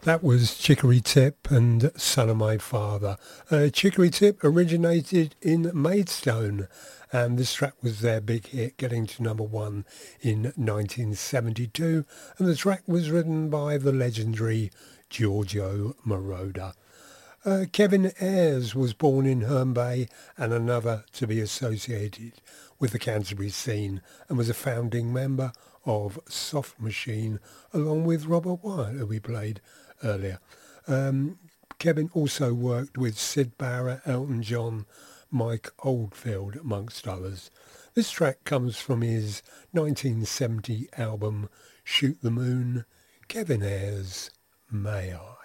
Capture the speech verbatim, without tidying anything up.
That was Chicory Tip and Son of My Father. Uh, Chicory Tip originated in Maidstone, and this track was their big hit, getting to number one in nineteen seventy-two, and the track was written by the legendary Giorgio Moroder. Uh, Kevin Ayres was born in Herne Bay and another to be associated with the Canterbury scene, and was a founding member of Soft Machine along with Robert Wyatt, who we played earlier. Um, Kevin also worked with Syd Barrett, Elton John, Mike Oldfield, amongst others. This track comes from his nineteen seventy album Shoot the Moon, Kevin Ayres, May I?